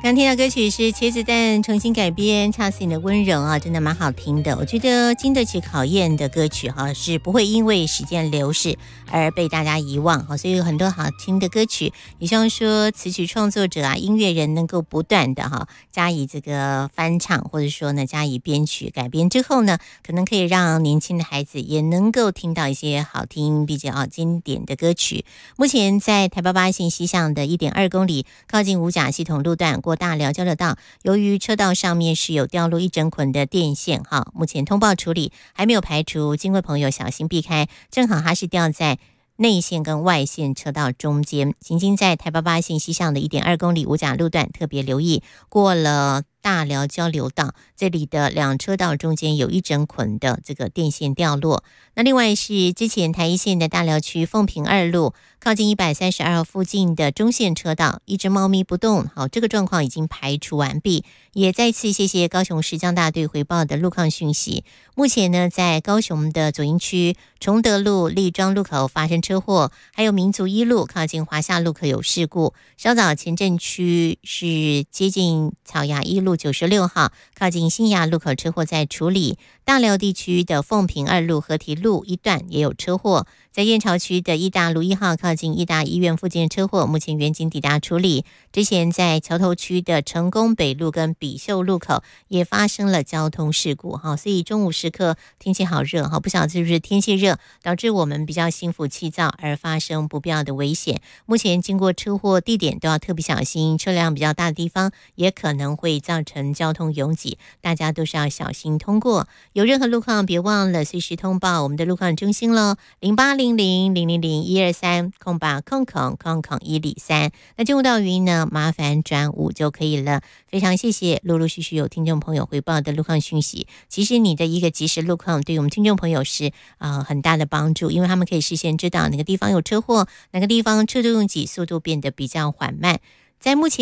刚听到歌曲是茄子蛋重新改编恰似你的温柔啊，真的蛮好听的。我觉得经得起考验的歌曲哈，是不会因为时间流逝而被大家遗忘哈。所以有很多好听的歌曲，也希望说词曲创作者啊、音乐人能够不断的哈加以这个翻唱，或者说呢加以编曲改编之后呢，可能可以让年轻的孩子也能够听到一些好听、比较经典的歌曲。目前在台888线西向的1.2公里，靠近五甲系统路段过大寮交流道，由于车道上面是有掉落一整捆的电线哈，目前通报处理，还没有排除，经过朋友小心避开。正好它是掉在内线跟外线车道中间，行经在台888线西向的1.2公里五甲路段，特别留意过了大寮交流道，这里的两车道中间有一整捆的这个电线掉落。那另外是之前台一线的大寮区凤屏2路靠近132号附近的中线车道，一只猫咪不动，好，这个状况已经排除完毕。也再次谢谢高雄市江大队回报的路况讯息。目前呢，在高雄的左营区崇德路立庄路口发生车祸，还有民族一路靠近华夏路口有事故。稍早前镇区是接近草衙一路96号靠近新雅路口车祸在处理。大寮地区的凤屏2路合体路一段也有车祸，在燕巢区的义大路1号靠近义大医院附近的车祸，目前员警抵达处理。之前在桥头区的成功北路跟比秀路口也发生了交通事故哈，所以中午时刻天气好热哈，不晓得是不是天气热导致我们比较心浮气躁而发生不必要的危险。目前经过车祸地点都要特别小心，车辆比较大的地方也可能会造成交通拥挤，大家都是要小心通过。有任何路况别忘了随时通报我们的路况中心咯，0800000123空8空103。那进入到语音呢，麻烦转5就可以了。非常谢谢陆陆续续有听众朋友回报的路况讯息。其实你的一个即时路况对我们听众朋友是很大的帮助，因为他们可以事先知道哪个地方有车祸，哪个地方车多拥挤，速度变得比较缓慢。在目前